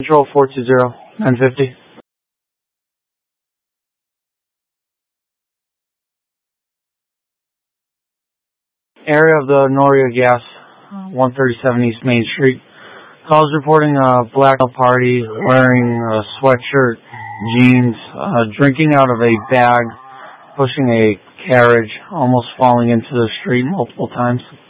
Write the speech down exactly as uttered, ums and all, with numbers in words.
Control four two zero, nine fifty. Area of the Noria Gas, one thirty-seven East Main Street. Calls reporting a black party wearing a sweatshirt, jeans, uh, drinking out of a bag, pushing a carriage, almost falling into the street multiple times.